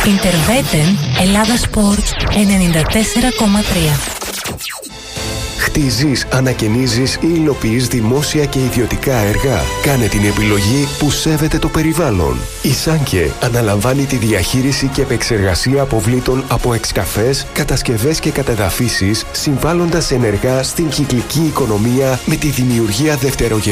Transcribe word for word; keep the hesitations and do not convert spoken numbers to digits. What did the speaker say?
Ιντερβέτεν, Ελλάδα Sports ενενήντα τέσσερα κόμμα τρία. Χτίζεις, ανακαινίζεις ή υλοποιείς δημόσια και ιδιωτικά έργα. Κάνε την επιλογή που σέβεται το περιβάλλον. Η Σάνκε αναλαμβάνει τη διαχείριση και επεξεργασία αποβλήτων από εξκαφές, κατασκευές και κατεδαφίσεις, συμβάλλοντας ενεργά στην κυκλική οικονομία με τη δημιουργία δευτερογενών